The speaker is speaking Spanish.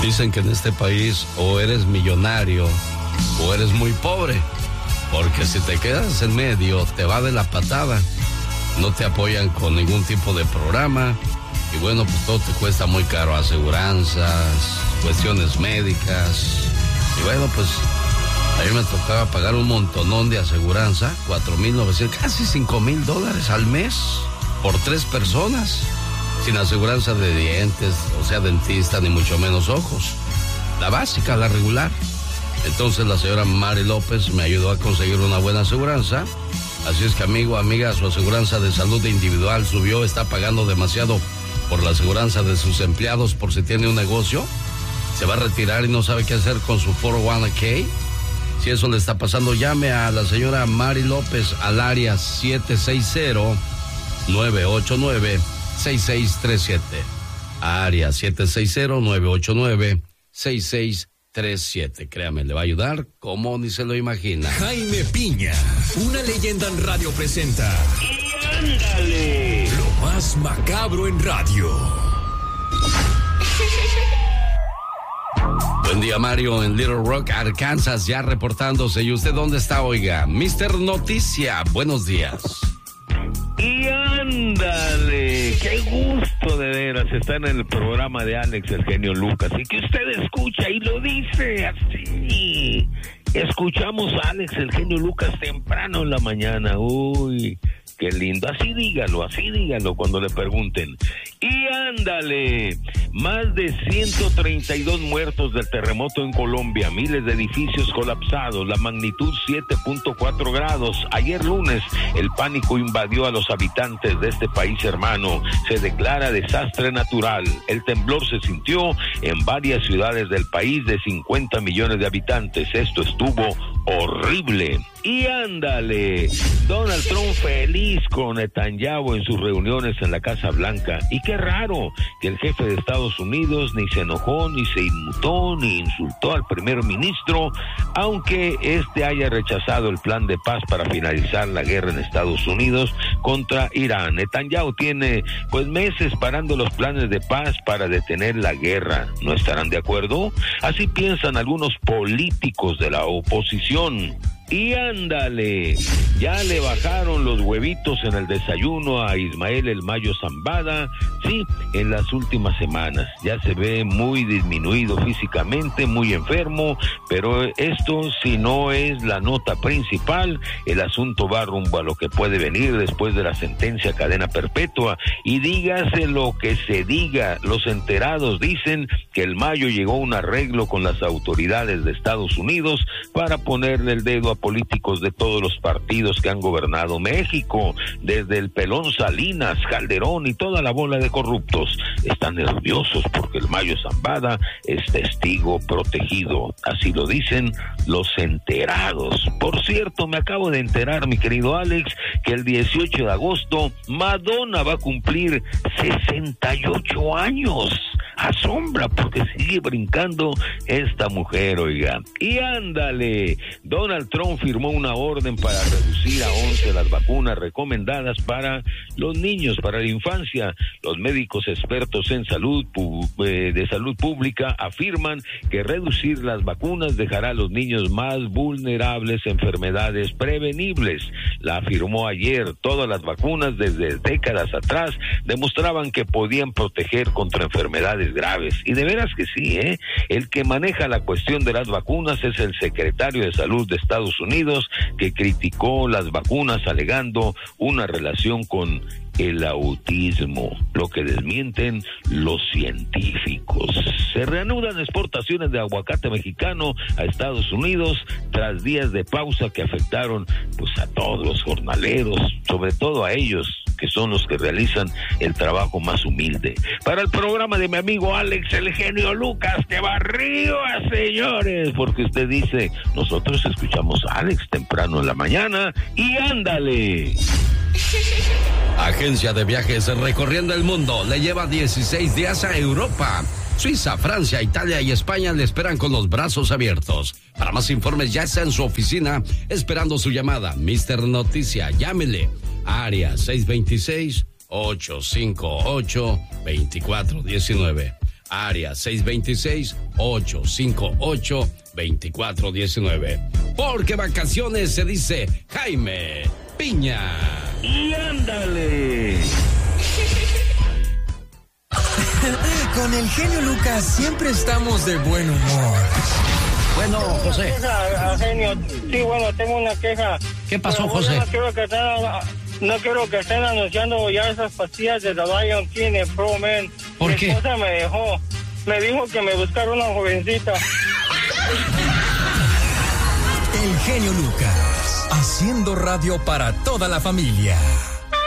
Dicen que en este país o eres millonario o eres muy pobre, porque si te quedas en medio te va de la patada, no te apoyan con ningún tipo de programa y bueno, pues todo te cuesta muy caro, aseguranzas, cuestiones médicas y bueno, pues a mí me tocaba pagar un montonón de aseguranza, 4,900, casi $5,000 al mes por 3 personas. Sin aseguranza de dientes, o sea, dentista, ni mucho menos ojos. La básica, la regular. Entonces la señora Mari López me ayudó a conseguir una buena aseguranza. Así es que, amigo, amiga, su aseguranza de salud individual subió, está pagando demasiado por la aseguranza de sus empleados por si tiene un negocio. Se va a retirar y no sabe qué hacer con su 401k. Si eso le está pasando, llame a la señora Mari López al área 760-989-6637. Área 760-989-6637. Créame, le va a ayudar como ni se lo imagina. Jaime Piña, una leyenda en radio presenta. ¡Y ándale! Lo más macabro en radio. Buen día, Mario, en Little Rock, Arkansas, ya reportándose. ¿Y usted dónde está, oiga? Mister Noticia, buenos días. ¡Y ándale! ¡Qué gusto de veras estar en el programa de Alex, el genio Lucas! Y que usted escucha y lo dice así. Escuchamos a Alex, el genio Lucas, temprano en la mañana. ¡Uy! ¡Qué lindo! Así dígalo cuando le pregunten. ¡Y ándale! Más de 132 muertos del terremoto en Colombia, miles de edificios colapsados, la magnitud 7.4 grados. Ayer lunes, el pánico invadió a los habitantes de este país hermano. Se declara desastre natural. El temblor se sintió en varias ciudades del país de 50 millones de habitantes. Esto estuvo horrible. Y ándale, Donald Trump feliz con Netanyahu en sus reuniones en la Casa Blanca. Y qué raro que el jefe de Estados Unidos ni se enojó, ni se inmutó, ni insultó al primer ministro, aunque este haya rechazado el plan de paz para finalizar la guerra en Estados Unidos contra Irán. Netanyahu tiene pues meses parando los planes de paz para detener la guerra. ¿No estarán de acuerdo? Así piensan algunos políticos de la oposición. Y ándale, ya le bajaron los huevitos en el desayuno a Ismael El Mayo Zambada. Sí, en las últimas semanas ya se ve muy disminuido físicamente, muy enfermo, pero esto si no es la nota principal, el asunto va rumbo a lo que puede venir después de la sentencia a cadena perpetua. Y dígase lo que se diga, los enterados dicen que El Mayo llegó a un arreglo con las autoridades de Estados Unidos para ponerle el dedo a políticos de todos los partidos que han gobernado México, desde el pelón Salinas, Calderón y toda la bola de corruptos. Están nerviosos porque El Mayo Zambada es testigo protegido, así lo dicen los enterados. Por cierto, me acabo de enterar, mi querido Alex, que el 18 de agosto Madonna va a cumplir 68 años. Asombra porque sigue brincando esta mujer, oiga. Y ándale, Donald Trump firmó una orden para reducir a 11 las vacunas recomendadas para los niños, para la infancia. Los médicos expertos en salud de salud pública afirman que reducir las vacunas dejará a los niños más vulnerables a enfermedades prevenibles. La afirmó ayer. Todas las vacunas desde décadas atrás demostraban que podían proteger contra enfermedades graves. Y de veras que sí, el que maneja la cuestión de las vacunas es el secretario de Salud de Estados Unidos, que criticó las vacunas alegando una relación con el autismo, lo que desmienten los científicos. Se reanudan exportaciones de aguacate mexicano a Estados Unidos tras días de pausa que afectaron pues a todos los jornaleros, sobre todo a ellos que son los que realizan el trabajo más humilde. Para el programa de mi amigo Alex, el genio Lucas, que va arriba, señores, porque usted dice, nosotros escuchamos a Alex temprano en la mañana, y ándale. Agencia de viajes recorriendo el mundo le lleva 16 días a Europa. Suiza, Francia, Italia y España le esperan con los brazos abiertos. Para más informes ya está en su oficina esperando su llamada. Mister Noticia, llámele. Área 626-858-2419. área 626-858-2419. Porque vacaciones se dice Jaime Piña. Y ándale. Con el genio Lucas siempre estamos de buen humor. Bueno, José. Genio, sí, bueno, tengo una queja. ¿Qué pasó, pero, José? No quiero que estén anunciando ya esas pastillas de The Lion King en Pro Man. ¿Por qué? Mi esposa me dijo que me buscara una jovencita. El genio Lucas, haciendo radio para toda la familia.